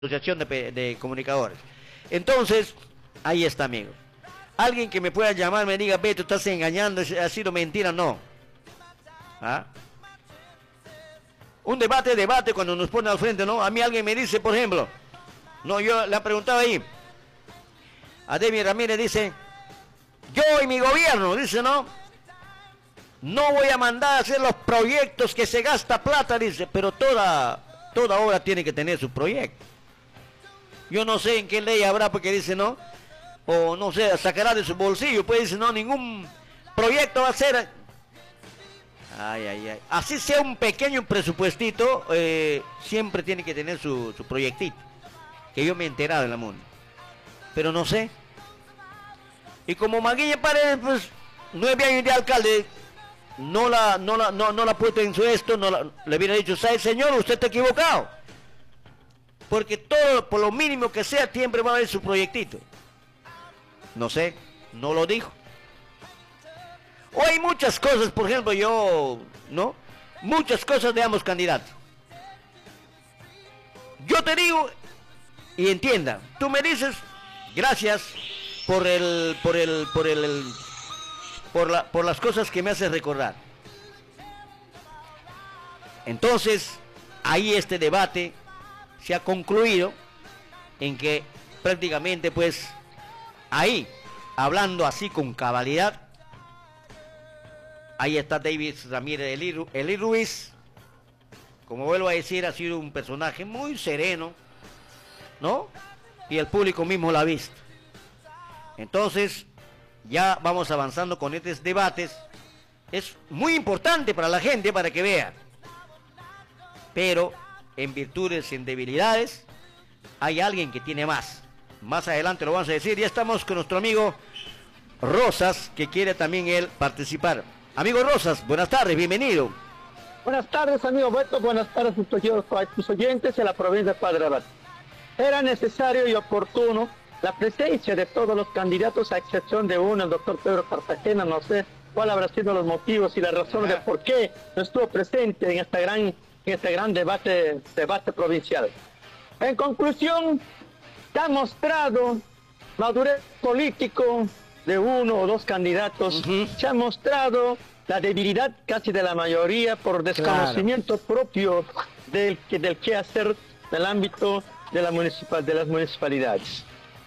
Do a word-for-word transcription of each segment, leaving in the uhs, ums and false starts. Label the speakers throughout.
Speaker 1: Asociación de, de Comunicadores. Entonces, ahí está, amigo. Alguien que me pueda llamar, me diga, ve, tú estás engañando, ha sido mentira, no. ¿Ah? Un debate, debate, cuando nos pone al frente, ¿no? A mí alguien me dice, por ejemplo, no, yo le he preguntado ahí, a David Ramírez dice, yo y mi gobierno, dice, no, no voy a mandar a hacer los proyectos que se gasta plata, dice, pero toda, toda obra tiene que tener su proyecto. Yo no sé en qué ley habrá, porque dice, no, o no sé, sacará de su bolsillo, pues dice, no, ningún proyecto va a ser. Ay, ay, ay. Así sea un pequeño presupuestito, eh, siempre tiene que tener su, su proyectito. Que yo me he enterado en la mundo. Pero no sé. Y como Maguilla Paredes, pues, nueve años de alcalde, no la, no la, no, no la ha puesto en su esto, no la, le hubiera dicho, ¿sabe, señor? Usted está equivocado. Porque todo, por lo mínimo que sea, siempre va a haber su proyectito. No sé, no lo dijo. O hay muchas cosas, por ejemplo, yo, ¿no? Muchas cosas de ambos candidatos. Yo te digo, y entienda, tú me dices, gracias por el, por el, por el, el por la, por las cosas que me haces recordar. Entonces, ahí este debate se ha concluido en que prácticamente, pues, ahí, hablando así con cabalidad, ahí está David Ramírez Eli, Eli Ruiz. Como vuelvo a decir, ha sido un personaje muy sereno, ¿no? Y el público mismo lo ha visto. Entonces, ya vamos avanzando con estos debates. Es muy importante para la gente, para que vea. Pero, en virtudes y en debilidades, hay alguien que tiene más. Más adelante lo vamos a decir. Ya estamos con nuestro amigo Rosas, que quiere también él participar. Amigo Rosas, buenas tardes, bienvenido.
Speaker 2: Buenas tardes, amigo Beto, buenas tardes a tus oyentes en la provincia de Padre Abad. Era necesario y oportuno la presencia de todos los candidatos, a excepción de uno, el doctor Pedro Cartagena. No sé cuál habrá sido los motivos y la razón de por qué no estuvo presente en este gran, en este gran debate, debate provincial. En conclusión, se ha mostrado madurez político de uno o dos candidatos, uh-huh. Se ha mostrado la debilidad casi de la mayoría por desconocimiento claro. propio del, del quehacer del ámbito de, la municipal, de las municipalidades.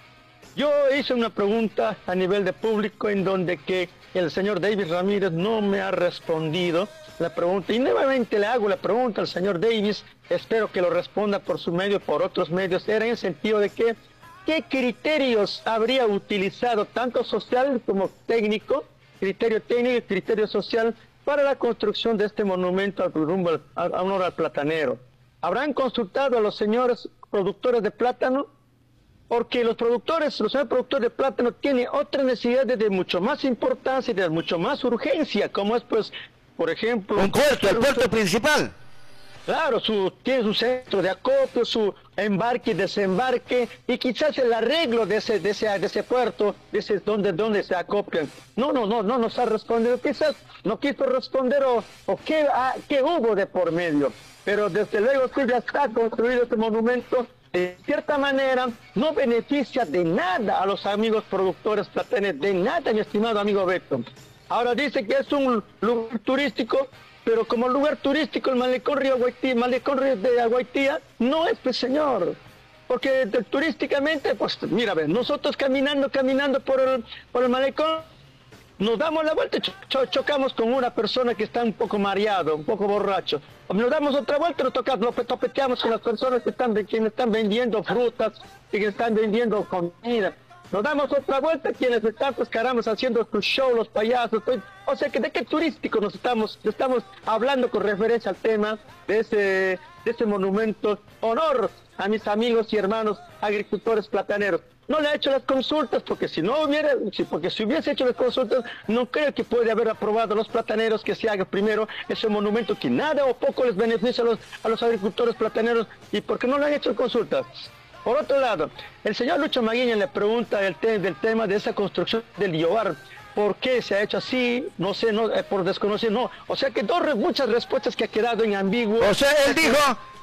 Speaker 2: Yo hice una pregunta a nivel de público en donde que el señor David Ramírez no me ha respondido la pregunta, y nuevamente le hago la pregunta al señor Davis, espero que lo responda por su medio, por otros medios, era en el sentido de que ¿qué criterios habría utilizado, tanto social como técnico, criterio técnico y criterio social, para la construcción de este monumento al rumbo a honor al platanero? ¿Habrán consultado a los señores productores de plátano? Porque los productores, los señores productores de plátano tienen otras necesidades de mucho más importancia y de mucho más urgencia, como es, pues, por ejemplo...
Speaker 1: Un puerto, el puerto principal.
Speaker 2: Claro, su, tiene su centro de acopio, su embarque y desembarque, y quizás el arreglo de ese, de ese, de ese puerto, de ese, donde, donde se acopian. No, no, no, no nos ha respondido, quizás no quiso responder o, o qué, ah, qué hubo de por medio. Pero desde luego que ya está construido este monumento, de cierta manera no beneficia de nada a los amigos productores plataneros, de nada, mi estimado amigo Beto. Ahora dice que es un lugar turístico, pero como lugar turístico el malecón Río Agüitía, malecón Río de Agüitía no es, pues, señor, porque de, turísticamente, pues mira, a ver, nosotros caminando, caminando por el, por el malecón, nos damos la vuelta y cho cho chocamos con una persona que está un poco mareado, un poco borracho. Nos damos otra vuelta y nos tocamos, nos topeteamos con las personas que están, quienes están vendiendo frutas, y que están vendiendo comida. Nos damos otra vuelta, quienes están, pues caramba, haciendo sus show, los payasos. Pues, o sea, que ¿de qué turístico nos estamos, estamos hablando con referencia al tema de ese, de ese monumento? Honor a mis amigos y hermanos agricultores plataneros. No le ha hecho las consultas, porque si no hubiera, porque si hubiese hecho las consultas, no creo que puede haber aprobado a los plataneros que se haga primero ese monumento que nada o poco les beneficia a los, a los agricultores plataneros, y porque no le han hecho consultas. Por otro lado, el señor Lucho Maguiña le pregunta el te del tema de esa construcción del IOAR. ¿Por qué se ha hecho así? No sé, no, eh, por desconocer, no. O sea que dos, muchas respuestas que ha quedado en ambiguo.
Speaker 1: O sea, él dijo,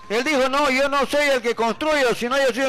Speaker 1: Él dijo, no, yo no soy el que construyo, sino yo soy